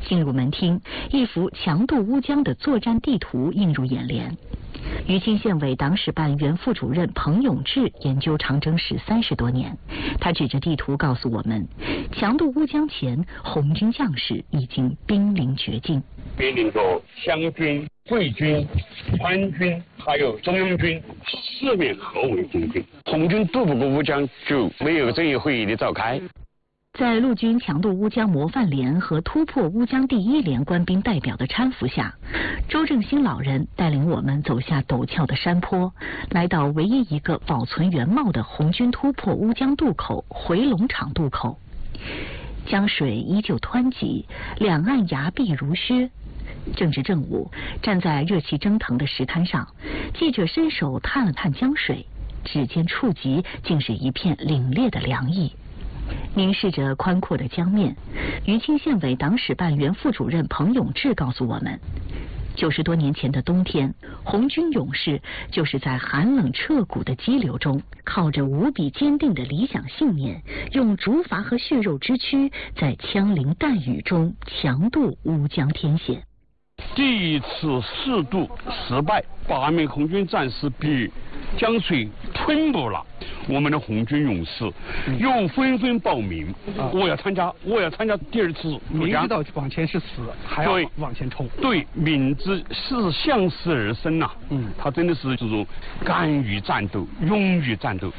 进入门厅，一幅强渡乌江的作战地图映入眼帘。余清县委党史办原副主任彭永志研究长征史30多年，他指着地图告诉我们，强渡乌江前，红军将士已经兵临绝境， 面临着湘军、桂军、川军，还有中央军四面合围攻击，红军渡不过乌江，就没有这一会议的召开。 在陆军强渡乌江模范连和突破乌江第1连官兵代表的搀扶下，周正兴老人带领我们走下陡峭的山坡，来到唯一一个保存原貌的红军突破乌江渡口回龙场渡口。江水依旧湍急，两岸崖壁如削。正值正午，站在热气蒸腾的石滩上，记者伸手探了探江水，指尖触及竟是一片凛冽的凉意。凝视着宽阔的江面，余清县委党史办原副主任彭永志告诉我们，90多年前的冬天，红军勇士就是在寒冷彻骨的激流中，靠着无比坚定的理想信念，用竹筏和血肉之躯，在枪林弹雨中强渡乌江天险。 第一次试渡失败，8名红军战士被江水吞没了。我们的红军勇士又纷纷报名，我要参加第2次渡江。 明知道往前是死，还要往前冲。 对，明知是向死而生呐。他真的是这种敢于战斗、勇于战斗。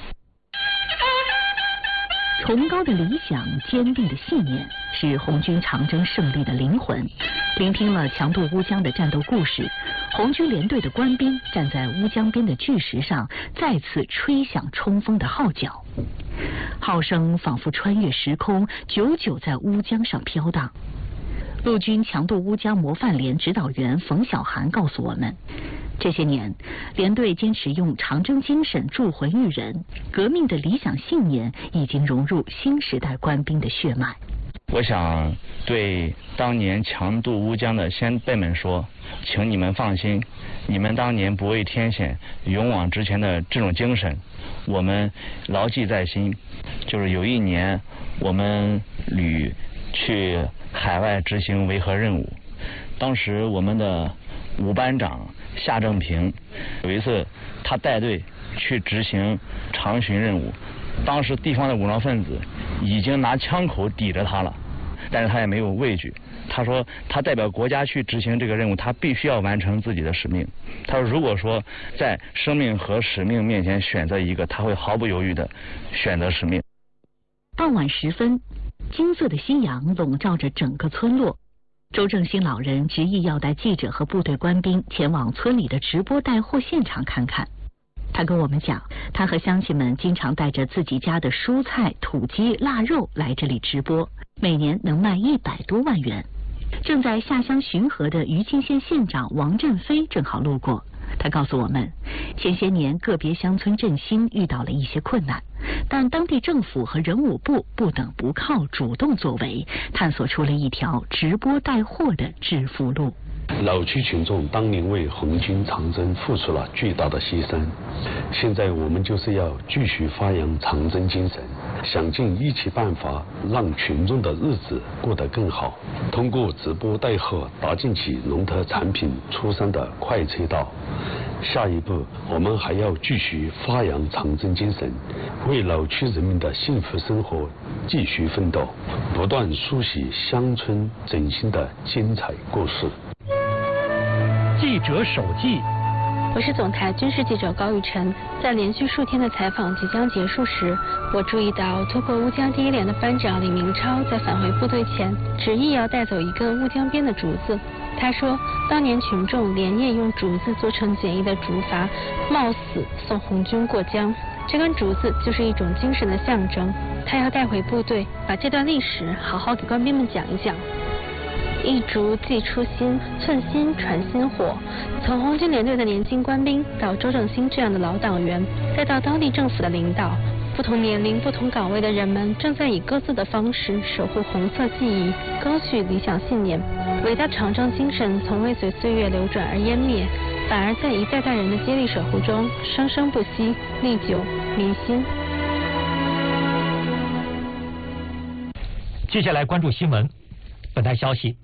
崇高的理想，坚定的信念，是红军长征胜利的灵魂。聆听了强渡乌江的战斗故事，红军连队的官兵站在乌江边的巨石上，再次吹响冲锋的号角。号声仿佛穿越时空，久久在乌江上飘荡。陆军强渡乌江模范连指导员冯小涵告诉我们，这些年，连队坚持用长征精神铸魂育人，革命的理想信念已经融入新时代官兵的血脉。 我想对当年强渡乌江的先辈们说，请你们放心，你们当年不畏天险、勇往直前的这种精神，我们牢记在心。就是有一年，我们旅去海外执行维和任务，当时我们的伍班长夏正平有一次，他带队去执行长巡任务，当时地方的武装分子已经拿枪口抵着他了，但是他也没有畏惧。他说他代表国家去执行这个任务，他必须要完成自己的使命。他说如果说在生命和使命面前选择一个，他会毫不犹豫地选择使命。 傍晚时分，金色的夕阳笼罩着整个村落。周正兴老人执意要带记者和部队官兵前往村里的直播带货现场看看。他跟我们讲，他和乡亲们经常带着自己家的蔬菜、土鸡、腊肉来这里直播，每年能卖100多万元。正在下乡巡河的余清县县长王振飞正好路过，他告诉我们，前些年个别乡村振兴遇到了一些困难，但当地政府和人武部不等不靠，主动作为，探索出了一条直播带货的致富路。 老区群众当年为红军长征付出了巨大的牺牲，现在我们就是要继续发扬长征精神，想尽一切办法让群众的日子过得更好，通过直播带货搭建起农特产品出山的快车道。下一步我们还要继续发扬长征精神，为老区人民的幸福生活继续奋斗，不断书写乡村振兴的精彩故事。 记者手记， 我是总台军事记者高玉晨。在连续数天的采访即将结束时，我注意到突破乌江第1连的班长李明超在返回部队前，执意要带走一个乌江边的竹子。他说，当年群众连夜用竹子做成简易的竹筏，冒死送红军过江。这根竹子就是一种精神的象征，他要带回部队，把这段历史好好给官兵们讲一讲。一竹寄初心，寸心传心火。从红军连队的年轻官兵到周正兴这样的老党员，再到当地政府的领导，不同年龄、不同岗位的人们正在以各自的方式守护红色记忆，高续理想信念。伟大长征精神从未随岁月流转而湮灭，反而在一代代人的接力守护中生生不息，历久弥新。 接下来关注新闻。本台消息，